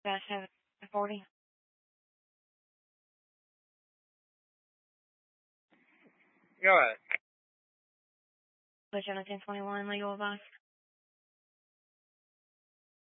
Dash 740. Go ahead. Push on a 1021, legal advice.